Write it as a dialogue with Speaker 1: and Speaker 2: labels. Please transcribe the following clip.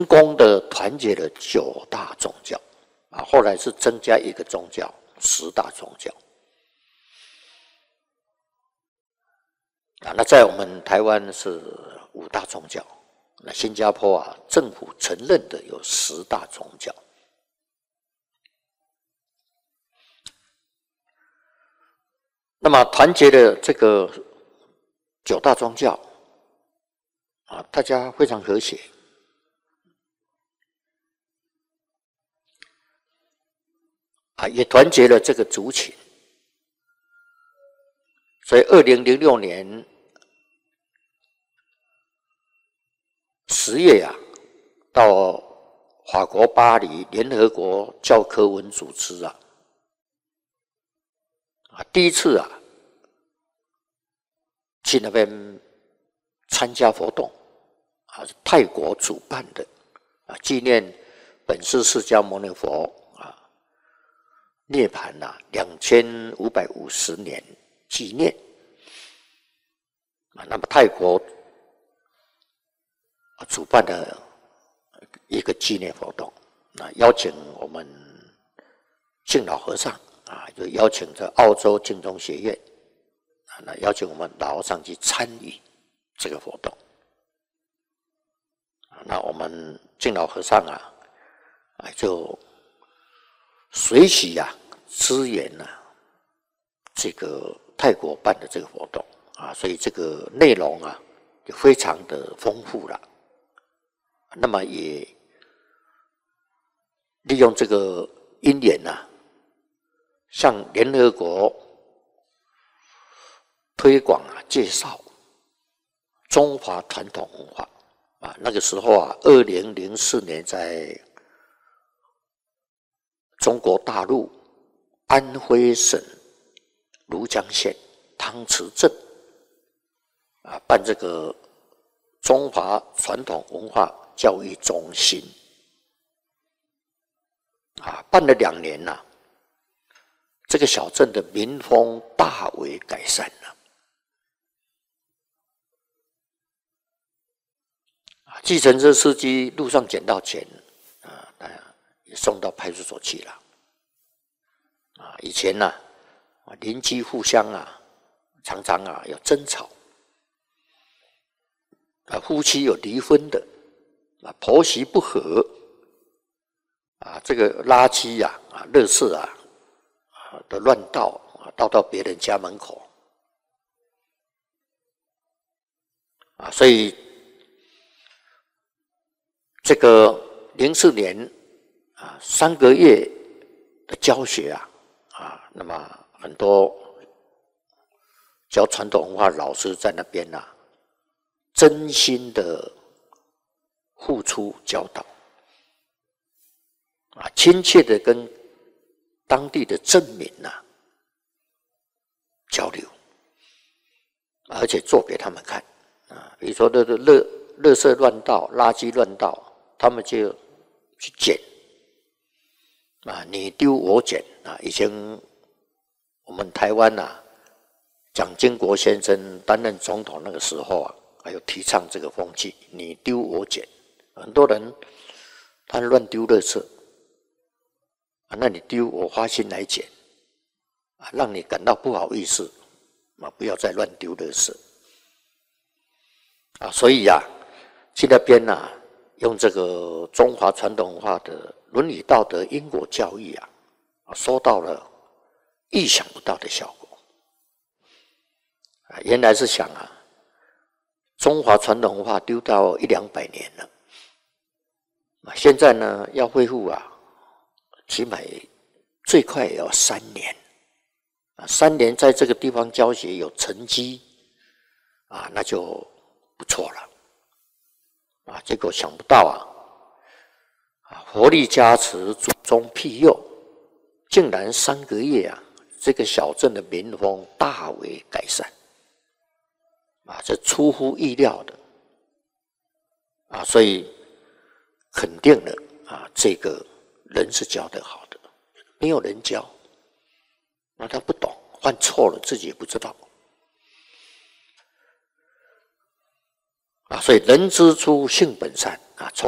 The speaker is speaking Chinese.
Speaker 1: 功的团结了9大宗教啊，后来是增加一个宗教，10大宗教啊。那在我们台湾是5大宗教，那新加坡啊，政府承认的有10大宗教。那么团结的这个9大宗教啊，大家非常和谐啊，也团结了这个族群。所以2006年10月啊，到法国巴黎联合国教科文组织啊，第一次啊去那边参加活动啊，是泰国主办的啊，纪念本师释迦牟尼佛啊涅槃2550年纪念啊。那么泰国主办的一个纪念活动啊，邀请我们敬老和尚啊，就邀请着澳洲净宗学院啊，那邀请我们老和尚去参与这个活动。那我们敬老和尚啊，就随喜啊支援啊这个泰国办的这个活动啊，所以这个内容啊就非常的丰富了。那么也利用这个因缘啊，向联合国推广啊介绍中华传统文化啊。那个时候啊，2004年在中国大陆安徽省庐江县汤池镇啊办这个中华传统文化教育中心啊，办了2年了，这个小镇的民风大为改善了。计程车司机路上捡到钱啊，也送到派出所去了啊。以前呢邻居互相啊常常啊有争吵啊，夫妻有离婚的啊，婆媳不和啊，这个垃圾啊垃圾啊的乱倒啊，倒到别人家门口啊。所以这个04年啊3个月的教学啊，那么很多教传统文化老师在那边啊，真心的付出教导啊，亲切的跟当地的镇民交流，而且做给他们看啊。比如说垃圾乱倒、垃圾乱倒，他们就去捡啊，你丢我捡啊。以前我们台湾蒋经国先生担任总统那个时候还有提倡这个风气，你丢我捡。很多人他乱丢垃圾啊，那你丢我花心来捡啊，让你感到不好意思啊，不要再乱丢垃圾啊。所以去那边用这个中华传统文化的伦理道德因果教育收到了意想不到的效果原来是想中华传统文化丢到100-200年了现在呢要恢复起码最快也要3年3年在这个地方教学有成绩那就不错了结果想不到佛力加持，祖宗庇佑，竟然3个月这个小镇的民风大为改善这出乎意料的所以肯定了这个人是教得好的，没有人教那他不懂，犯错了自己也不知道所以人之初性本善从